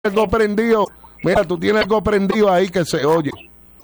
algo prendido. Mira, tú tienes algo prendido ahí que se oye.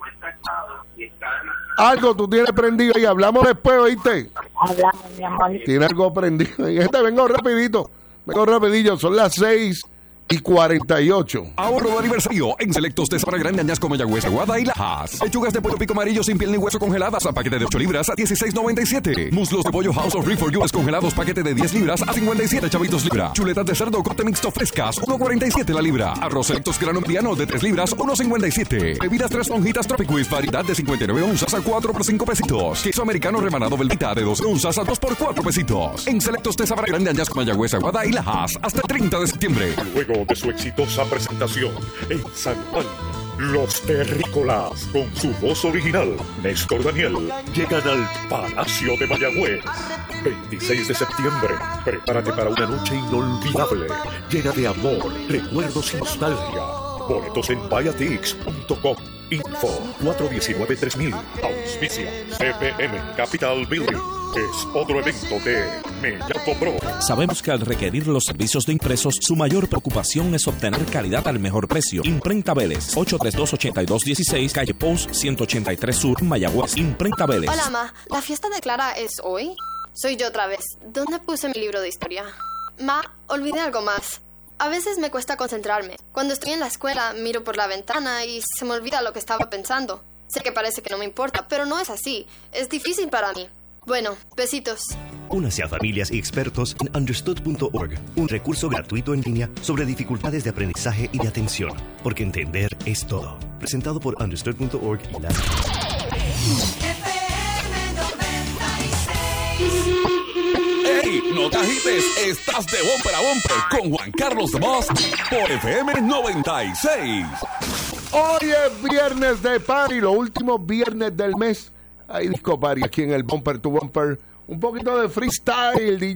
Algo tú tienes prendido ahí. Hablamos después, ¿oíste? Hablamos, mi amor. Tiene algo prendido. Vengo rapidito. Son las 6:48. Ahorro de aniversario en Selectos de Sabana Grande, Añasco, Mayagüez, Aguada y Lajas. Pechugas de pollo pico amarillo sin piel ni hueso congeladas a paquete de 8 libras a $16.97. Muslos de pollo House of Reef for US congelados paquete de 10 libras a 57 chavitos libra. Chuletas de cerdo corte mixto frescas, 1.47 la libra. Arroz Selectos grano mediano de 3 libras, 1.57. Bebidas 3 monjitas Tropicwis, variedad de 59 onzas a 4 por 5 pesitos. Queso americano rebanado Velveeta de 12 onzas a 2 por 4 pesitos. En Selectos de Sabana Grande, Añasco, Mayagüez, Aguada y Lajas hasta el 30 de septiembre. Luego de su exitosa presentación en San Juan, los Terrícolas, con su voz original, Néstor Daniel, llegan al Palacio de Mayagüez. 26 de septiembre, prepárate para una noche inolvidable, llena de amor, recuerdos y nostalgia. Boletos en buyatix.com. Info 419-3000. Auspicia CPM Capital Building. Es otro evento de Mellaco Pro. Sabemos que al requerir los servicios de impresos, su mayor preocupación es obtener calidad al mejor precio. Imprenta Vélez, 832-8216, calle Post 183 Sur, Mayagüez. Imprenta Vélez. Hola, ma. ¿La fiesta de Clara es hoy? Soy yo otra vez. ¿Dónde puse mi libro de historia? Ma, olvidé algo más. A veces me cuesta concentrarme. Cuando estoy en la escuela, miro por la ventana y se me olvida lo que estaba pensando. Sé que parece que no me importa, pero no es así. Es difícil para mí. Bueno, besitos. Únase a familias y expertos en understood.org, un recurso gratuito en línea sobre dificultades de aprendizaje y de atención, porque entender es todo. Presentado por understood.org y la... ¡Ey! ¡No te agites! Estás de bumper a bumper con Juan Carlos de Boss por FM 96. Hoy es viernes de party, los últimos viernes del mes. Hay disco party aquí en el Bumper to Bumper. Un poquito de freestyle, DJ